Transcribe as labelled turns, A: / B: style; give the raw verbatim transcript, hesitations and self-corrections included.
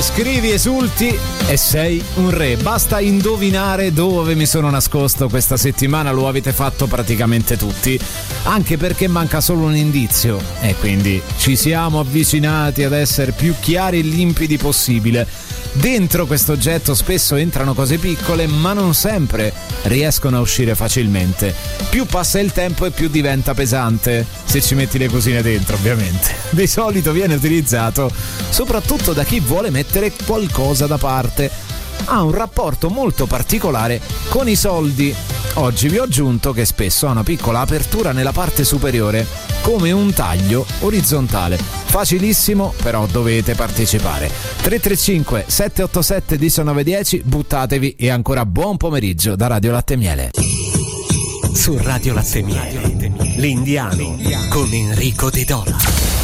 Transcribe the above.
A: Scrivi, esulti e sei un re. Basta indovinare dove mi sono nascosto questa settimana, lo avete fatto praticamente tutti, anche perché manca solo un indizio e quindi ci siamo avvicinati ad essere più chiari e limpidi possibile. Dentro questo oggetto spesso entrano cose piccole, ma non sempre riescono a uscire facilmente. Più passa il tempo e più diventa pesante, se ci metti le cosine dentro, ovviamente. Di solito viene utilizzato soprattutto da chi vuole mettere qualcosa da parte. Ha un rapporto molto particolare con i soldi. Oggi vi ho aggiunto che spesso ha una piccola apertura nella parte superiore, come un taglio orizzontale. Facilissimo, però dovete partecipare. tre tre cinque sette otto sette uno nove uno zero, buttatevi e ancora buon pomeriggio da Radio Latte Miele.
B: Su Radio Latte Miele, l'Indiano con Enrico De Dola.